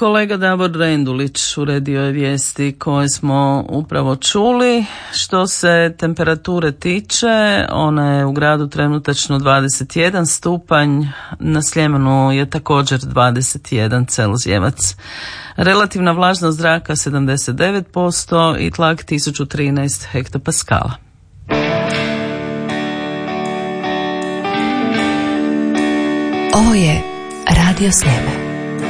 Kolega Davor Rendulić uredio je vijesti koje smo upravo čuli. Što se temperature tiče, ona je u gradu trenutačno 21 stupanj, na Sljemenu je također 21 celzijevac. Relativna vlažnost zraka 79% i tlak 1013 hektopaskala. Ovo je Radio Sljeme.